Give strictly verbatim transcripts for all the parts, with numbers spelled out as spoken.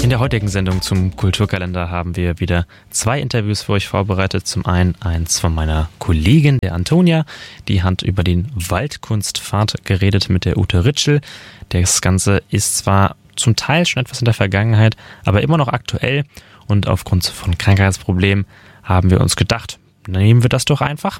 In der heutigen Sendung zum Kulturkalender haben wir wieder zwei Interviews für euch vorbereitet. Zum einen eins von meiner Kollegin, der Antonia, die hat über den Waldkunstpfad geredet mit der Ute Ritschel. Das Ganze ist zwar zum Teil schon etwas in der Vergangenheit, aber immer noch aktuell, und aufgrund von Krankheitsproblemen haben wir uns gedacht, nehmen wir das doch einfach.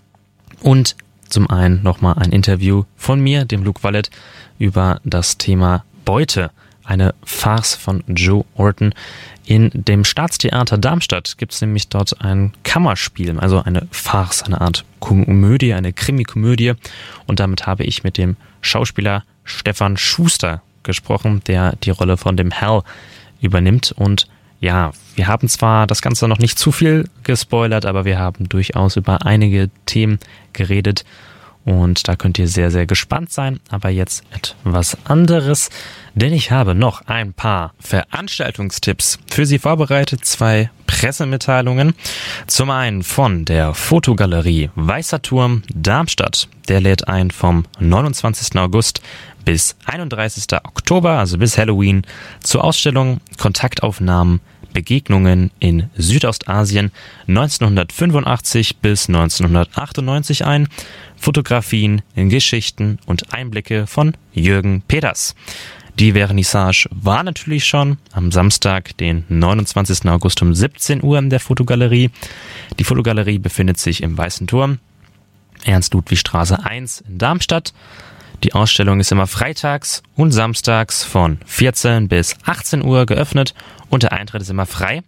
Und zum einen nochmal ein Interview von mir, dem Luke Wallet, über das Thema Beute. Eine Farce von Joe Orton. In dem Staatstheater Darmstadt gibt es nämlich dort ein Kammerspiel, also eine Farce, eine Art Komödie, eine Krimi-Komödie. Und damit habe ich mit dem Schauspieler Stefan Schuster gesprochen, der die Rolle von dem Hal übernimmt. Und ja, wir haben zwar das Ganze noch nicht zu viel gespoilert, aber wir haben durchaus über einige Themen geredet. Und da könnt ihr sehr, sehr gespannt sein. Aber jetzt etwas anderes, denn ich habe noch ein paar Veranstaltungstipps für Sie vorbereitet. Zwei Pressemitteilungen. Zum einen von der Fotogalerie Weißer Turm Darmstadt. Der lädt ein vom neunundzwanzigsten August bis einunddreißigsten Oktober, also bis Halloween, zur Ausstellung Kontaktaufnahmen, Begegnungen in Südostasien neunzehnhundertfünfundachtzig bis neunzehnhundertachtundneunzig ein. Fotografien, Geschichten und Einblicke von Jürgen Peters. Die Vernissage war natürlich schon am Samstag, den neunundzwanzigsten August um siebzehn Uhr in der Fotogalerie. Die Fotogalerie befindet sich im Weißen Turm, Ernst-Ludwig-Straße eins in Darmstadt. Die Ausstellung ist immer freitags und samstags von vierzehn bis achtzehn Uhr geöffnet und der Eintritt ist immer frei.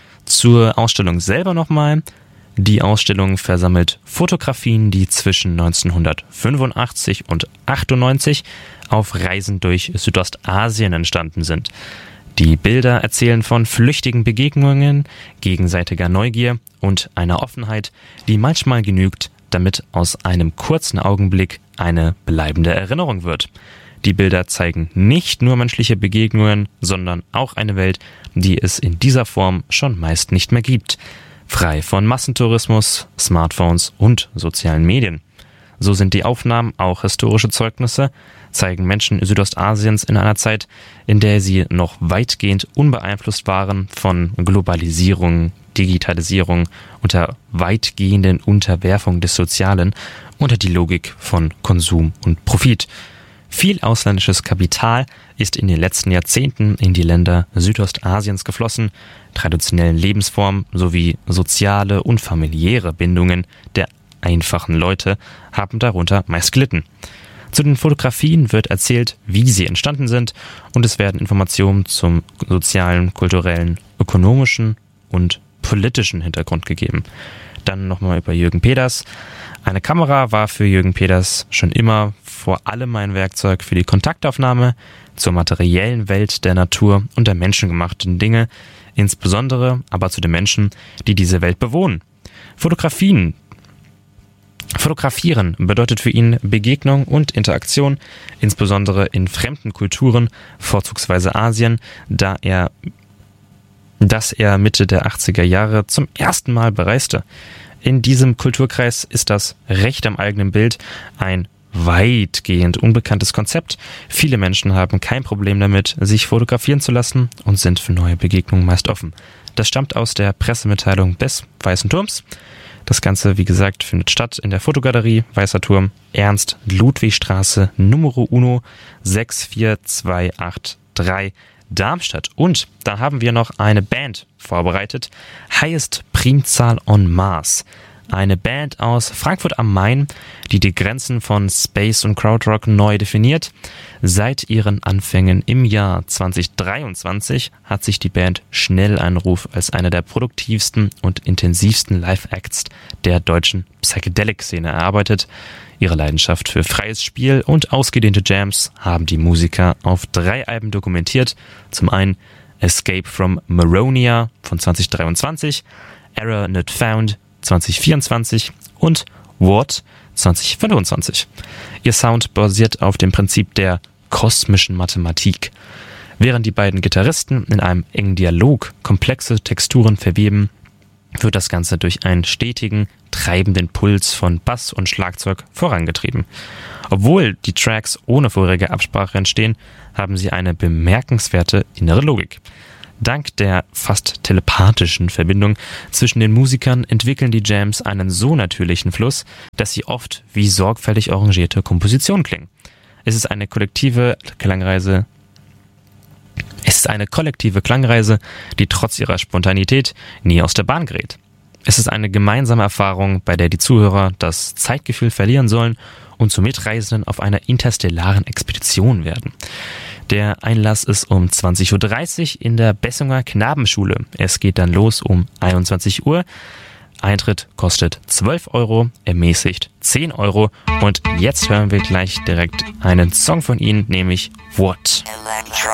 Zur Ausstellung selber nochmal. Die Ausstellung versammelt Fotografien, die zwischen neunzehnhundertfünfundachtzig und achtundneunzig auf Reisen durch Südostasien entstanden sind. Die Bilder erzählen von flüchtigen Begegnungen, gegenseitiger Neugier und einer Offenheit, die manchmal genügt, damit aus einem kurzen Augenblick eine bleibende Erinnerung wird. Die Bilder zeigen nicht nur menschliche Begegnungen, sondern auch eine Welt, die es in dieser Form schon meist nicht mehr gibt. Frei von Massentourismus, Smartphones und sozialen Medien. So sind die Aufnahmen auch historische Zeugnisse, zeigen Menschen Südostasiens in einer Zeit, in der sie noch weitgehend unbeeinflusst waren von Globalisierung, Digitalisierung, unter weitgehenden Unterwerfung des Sozialen, unter die Logik von Konsum und Profit. Viel ausländisches Kapital ist in den letzten Jahrzehnten in die Länder Südostasiens geflossen. Traditionellen Lebensformen sowie soziale und familiäre Bindungen der einfachen Leute haben darunter meist gelitten. Zu den Fotografien wird erzählt, wie sie entstanden sind, und es werden Informationen zum sozialen, kulturellen, ökonomischen und politischen Hintergrund gegeben. Dann nochmal über Jürgen Peters. Eine Kamera war für Jürgen Peters schon immer vor allem ein Werkzeug für die Kontaktaufnahme zur materiellen Welt der Natur und der menschengemachten Dinge, insbesondere aber zu den Menschen, die diese Welt bewohnen. Fotografien Fotografieren bedeutet für ihn Begegnung und Interaktion, insbesondere in fremden Kulturen, vorzugsweise Asien, da er, das er Mitte der achtziger Jahre zum ersten Mal bereiste. In diesem Kulturkreis ist das Recht am eigenen Bild ein weitgehend unbekanntes Konzept. Viele Menschen haben kein Problem damit, sich fotografieren zu lassen und sind für neue Begegnungen meist offen. Das stammt aus der Pressemitteilung des Weißen Turms. Das Ganze, wie gesagt, findet statt in der Fotogalerie Weißer Turm, Ernst-Ludwig-Straße Numero uno sechs vier zwei acht drei Darmstadt. Und da haben wir noch eine Band vorbereitet. Highest Primzahl on Mars. Eine Band aus Frankfurt am Main, die die Grenzen von Space und Krautrock neu definiert. Seit ihren Anfängen im Jahr zweitausenddreiundzwanzig hat sich die Band schnell einen Ruf als einer der produktivsten und intensivsten Live-Acts der deutschen Psychedelic-Szene erarbeitet. Ihre Leidenschaft für freies Spiel und ausgedehnte Jams haben die Musiker auf drei Alben dokumentiert. Zum einen Escape from Maronia von zweitausenddreiundzwanzig, Error Not Found zwanzig vierundzwanzig und What zwanzig fünfundzwanzig. Ihr Sound basiert auf dem Prinzip der kosmischen Mathematik. Während die beiden Gitarristen in einem engen Dialog komplexe Texturen verweben, wird das Ganze durch einen stetigen, treibenden Puls von Bass und Schlagzeug vorangetrieben. Obwohl die Tracks ohne vorherige Absprache entstehen, haben sie eine bemerkenswerte innere Logik. Dank der fast telepathischen Verbindung zwischen den Musikern entwickeln die Jams einen so natürlichen Fluss, dass sie oft wie sorgfältig arrangierte Kompositionen klingen. Es ist eine kollektive Klangreise, es ist eine kollektive Klangreise, die trotz ihrer Spontanität nie aus der Bahn gerät. Es ist eine gemeinsame Erfahrung, bei der die Zuhörer das Zeitgefühl verlieren sollen und zu Mitreisenden auf einer interstellaren Expedition werden. Der Einlass ist um zwanzig Uhr dreißig in der Bessunger Knabenschule. Es geht dann los um einundzwanzig Uhr. Eintritt kostet zwölf Euro, ermäßigt zehn Euro. Und jetzt hören wir gleich direkt einen Song von ihnen, nämlich What? Electro.